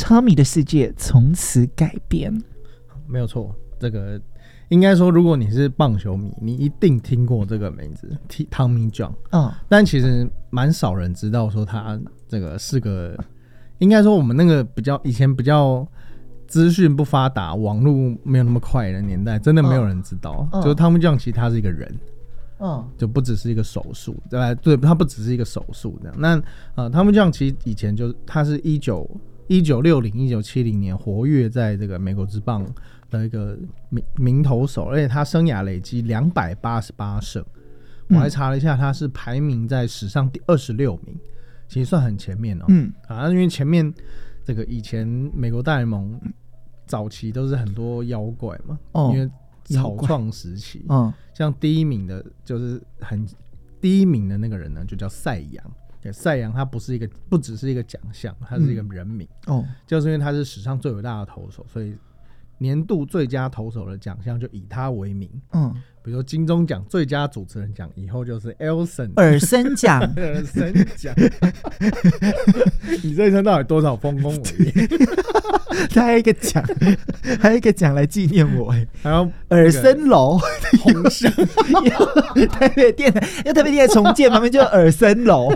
汤米的世界从此改变。 没有错，这个应该说，如果你是棒球迷，你一定听过这个名字 Tommy John。但其实蛮少人知道说他这个是个，应该说我们那个以前比较资讯不发达，网络没有那么快的年代，真的没有人知道。就是 Tommy John 其实他是一个人。就不只是一个手术，对，他不只是一个手术这样。那Tommy John 其实以前他是1960、1970年活跃在这个美国职棒的一个名投手，而且他生涯累积288胜。我还查了一下，他是排名在史上第26名，其实算很前面哦。因为前面这个以前美国大联盟早期都是很多妖怪嘛，因为草创时期，像第一名的那个人呢，就叫赛扬。赛扬他不只是一个奖项，他是一个人名。就是因为他是史上最伟大的投手，所以年度最佳投手的奖项就以他为名。比如说金钟奖最佳主持人奖以后就是 耳森奖。 耳森奖。你这一生到底多少丰功伟业？ 他还有一个奖来纪念我。 还有耳森楼红箱。 台北电台重建旁边就有耳森楼。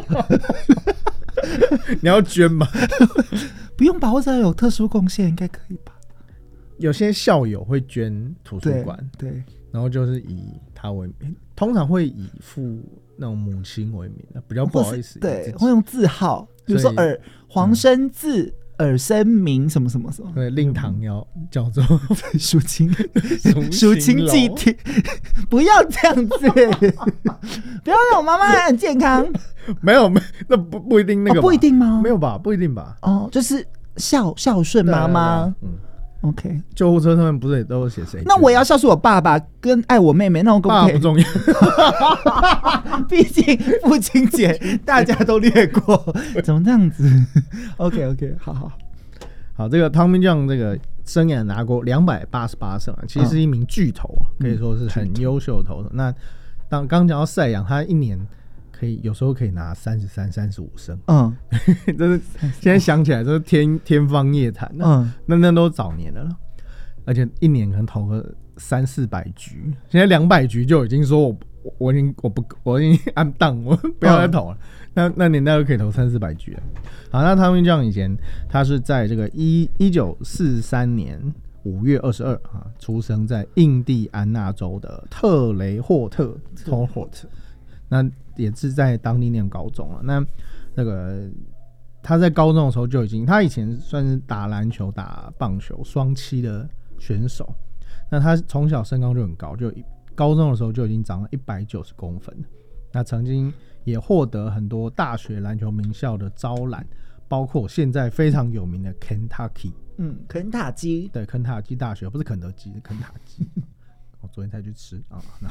你要捐吗？ 不用吧，我只要有特殊贡献应该可以吧。 有些校友会捐图书馆， 对， 然后就是以他为名，通常会以父那种母亲为名，比较不好意思。 对，会用字号，比如说黄生字、耳生名什么什么什么。 对，令堂要叫做淑清祭天，不要这样子，不要让我妈妈很健康。 没有，那不一定那个， 不一定吗？ 没有吧，不一定吧。 就是孝顺妈妈。OK， 救护车上面不是也都有写谁？ 那我也要孝顺我爸爸跟爱我妹妹，那我可不可以？ 爸不重要， 毕竟父亲节大家都略过，怎么这样子 ？OK， 好，这个 Tommy John 这个生涯拿过288胜，其实是一名巨头，可以说是很优秀的投手。那刚讲到赛扬，他一年有时候可以拿33、35胜，这是现在想起来都是天方夜谭，那都早年的了，而且一年可能投个300-400局，现在200局就已经说我已经I'm done， 我不要再投了。那年代就可以投300-400局了。好，那Tommy John以前他是在这个1943年5月22出生在印第安纳州的特雷霍特 Torhart， 那也是在当地念高中了。那个他在高中的时候就已经，他以前算是打篮球、打棒球双栖的选手。那他从小身高就很高，就高中的时候就已经长了190公分。那曾经也获得很多大学篮球名校的招揽，包括现在非常有名的 Kentucky。 肯塔基。对， 肯塔基大学，不是肯德基，是肯塔基。我昨天才去吃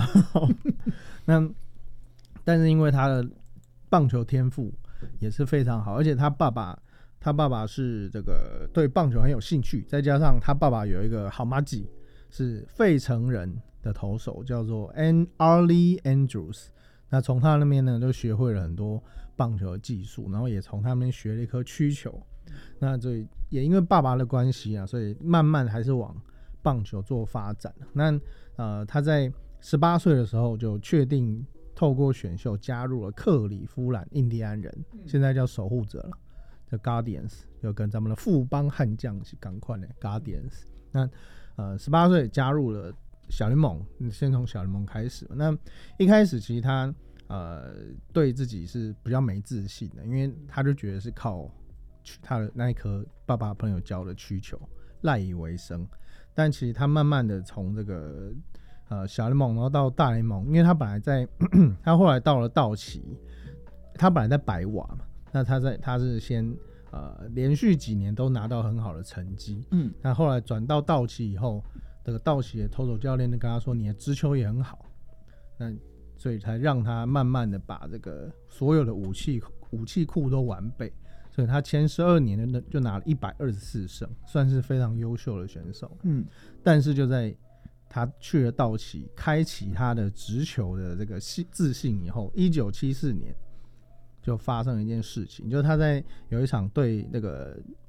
但是因为他的棒球天赋也是非常好，而且他爸爸是这个对棒球很有兴趣，再加上他爸爸有一个好麻吉是费城人的投手，叫做 Arlie Andrews。那从他那边呢，就学会了很多棒球的技术，然后也从他那边学了一颗曲球。那这也因为爸爸的关系所以慢慢还是往棒球做发展。那他在18岁的时候就确定透过选秀加入了克里夫兰印第安人，现在叫守护者了，叫 Guardians， 就跟咱们的富邦悍将是赶快的 Guardians。那18岁加入了小联盟，先从小联盟开始。那一开始其实他对自己是比较没自信的，因为他就觉得是靠他的那一颗爸爸朋友教的曲球赖以为生。但其实他慢慢的从这个小联盟然后到大联盟，因为他本来在他后来到了道奇，他本来在白袜嘛，那他是先连续几年都拿到很好的成绩，那后来转到道奇以后，这个道奇的投手教练就跟他说你的直球也很好，那所以才让他慢慢的把这个所有的武器库都完备，所以他前12年就拿了124胜，算是非常优秀的选手。但是就在他去了道奇，开启他的直球的这个自信以后，1974年就发生了一件事情，就是他在有一场对那个